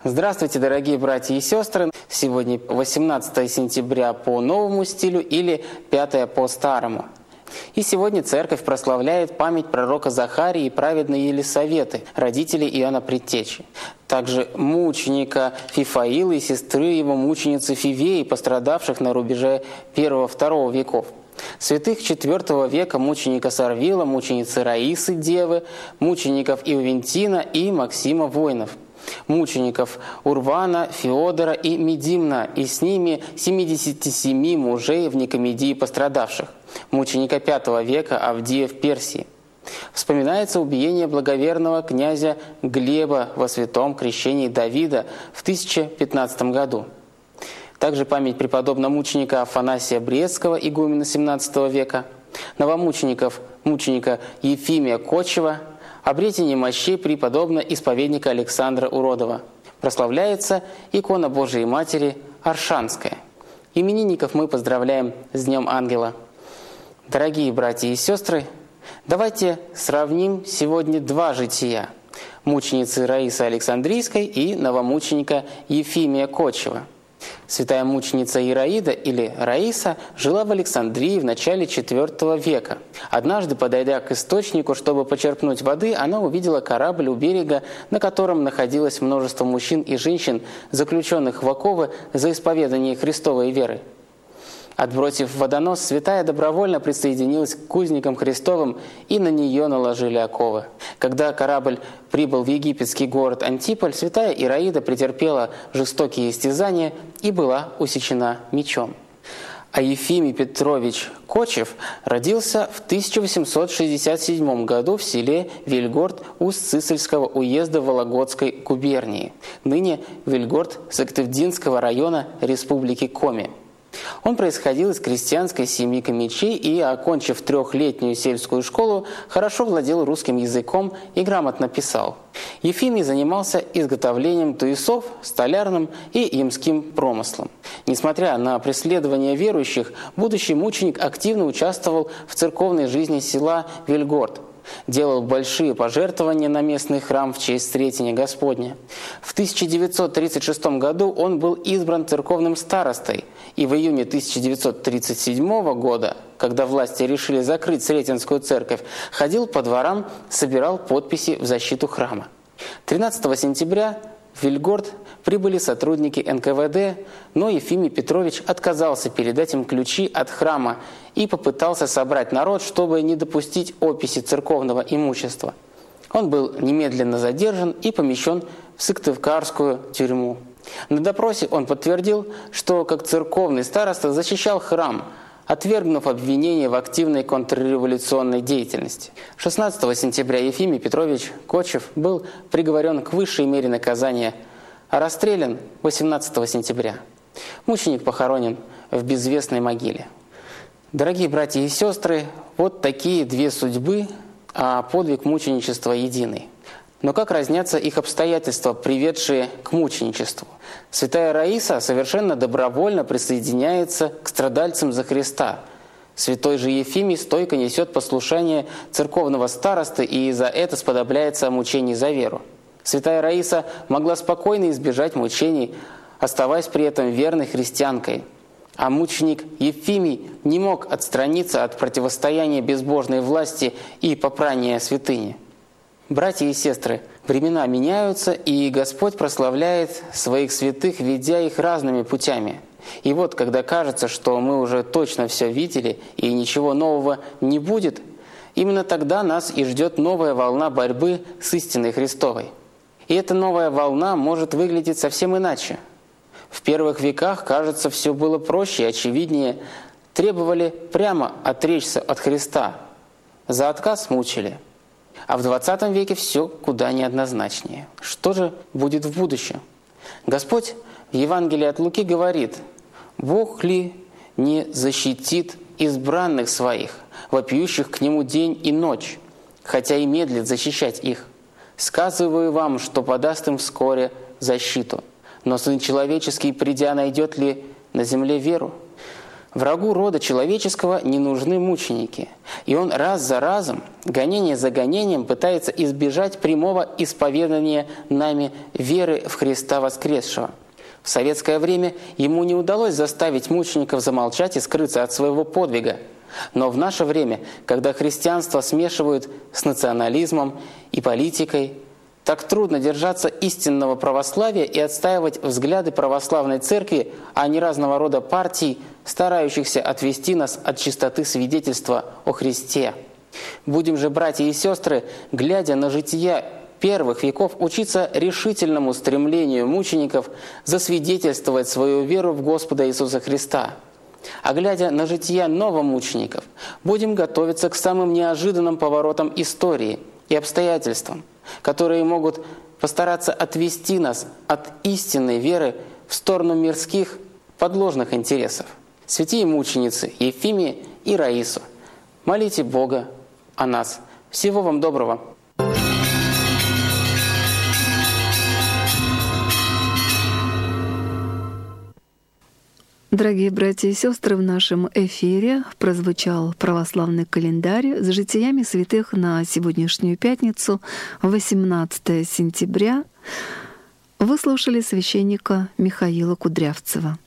Здравствуйте, дорогие братья и сестры! Сегодня 18 сентября по новому стилю или 5 по старому. И сегодня церковь прославляет память пророка Захарии и праведной Елисаветы, родителей Иоанна Предтечи. Также мученика Фифаила и сестры его, мученицы Фивеи, пострадавших на рубеже I-II веков. Святых IV века мученика Сарвила, мученицы Раисы Девы, мучеников Иовентина и Максима Воинов, мучеников Урвана, Феодора и Медимна, и с ними 77 мужей в Никомедии пострадавших, мученика V века Авдия в Персии. Вспоминается убиение благоверного князя Глеба во святом крещении Давида в 1015 году. Также память преподобного мученика Афанасия Брестского, игумена XVII века, новомучеников, мученика Ефимия Кочева, обретение мощей преподобного исповедника Александра Уродова. Прославляется икона Божией Матери Аршанская. Именинников мы поздравляем с Днем Ангела. Дорогие братья и сестры, давайте сравним сегодня два жития – мученицы Раисы Александрийской и новомученика Ефимия Кочева. Святая мученица Ираида или Раиса жила в Александрии в начале IV века. Однажды, подойдя к источнику, чтобы почерпнуть воды, она увидела корабль у берега, на котором находилось множество мужчин и женщин, заключенных в оковы за исповедание Христовой веры. Отбросив водонос, святая добровольно присоединилась к узникам Христовым, и на нее наложили оковы. Когда корабль прибыл в египетский город Антиполь, святая Ираида претерпела жестокие истязания и была усечена мечом. А Ефимий Петрович Кочев родился в 1867 году в селе Вельгород Усть-Цисельского уезда Вологодской губернии, ныне Вельгород Сыктывдинского района Республики Коми. Он происходил из крестьянской семьи комичей и, окончив 3-летнюю сельскую школу, хорошо владел русским языком и грамотно писал. Ефимий занимался изготовлением туесов, столярным и ямским промыслом. Несмотря на преследование верующих, будущий мученик активно участвовал в церковной жизни села Вельгород, делал большие пожертвования на местный храм в честь Сретения Господня. В 1936 году он был избран церковным старостой, и в июне 1937 года, когда власти решили закрыть Сретенскую церковь, ходил по дворам, собирал подписи в защиту храма. 13 сентября в Вельгород прибыли сотрудники НКВД, но Ефимий Петрович отказался передать им ключи от храма и попытался собрать народ, чтобы не допустить описи церковного имущества. Он был немедленно задержан и помещен в Сыктывкарскую тюрьму. На допросе он подтвердил, что как церковный староста защищал храм, отвергнув обвинение в активной контрреволюционной деятельности. 16 сентября Ефимий Петрович Кочев был приговорен к высшей мере наказания, а расстрелян 18 сентября. Мученик похоронен в безвестной могиле. Дорогие братья и сестры, вот такие две судьбы, а подвиг мученичества единый. Но как разнятся их обстоятельства, приведшие к мученичеству? Святая Раиса совершенно добровольно присоединяется к страдальцам за Христа. Святой же Ефимий стойко несет послушание церковного старосты и за это сподобляется о мучении за веру. Святая Раиса могла спокойно избежать мучений, оставаясь при этом верной христианкой. А мученик Ефимий не мог отстраниться от противостояния безбожной власти и попрания святыни. Братья и сестры, времена меняются, и Господь прославляет своих святых, ведя их разными путями. И вот, когда кажется, что мы уже точно все видели и ничего нового не будет, именно тогда нас и ждет новая волна борьбы с истиной Христовой. И эта новая волна может выглядеть совсем иначе. В первых веках, кажется, все было проще и очевиднее. Требовали прямо отречься от Христа. За отказ мучили. А в 20 веке все куда неоднозначнее. Что же будет в будущем? Господь в Евангелии от Луки говорит: «Бог ли не защитит избранных своих, вопиющих к Нему день и ночь, хотя и медлит защищать их? Сказываю вам, что подаст им вскоре защиту. Но Сын Человеческий, придя, найдет ли на земле веру?» Врагу рода человеческого не нужны мученики, и он раз за разом, гонение за гонением пытается избежать прямого исповедания нами веры в Христа воскресшего. В советское время ему не удалось заставить мучеников замолчать и скрыться от своего подвига. Но в наше время, когда христианство смешивают с национализмом и политикой, так трудно держаться истинного православия и отстаивать взгляды православной церкви, а не разного рода партий, старающихся отвести нас от чистоты свидетельства о Христе. Будем же, братья и сестры, глядя на жития первых веков, учиться решительному стремлению мучеников засвидетельствовать свою веру в Господа Иисуса Христа. А глядя на жития новомучеников, будем готовиться к самым неожиданным поворотам истории и обстоятельствам, которые могут постараться отвести нас от истинной веры в сторону мирских подложных интересов. Святые мученицы Ефимия и Раису, молите Бога о нас. Всего вам доброго! Дорогие братья и сестры, в нашем эфире прозвучал православный календарь с житиями святых на сегодняшнюю пятницу, 18 сентября. Вы слушали священника Михаила Кудрявцева.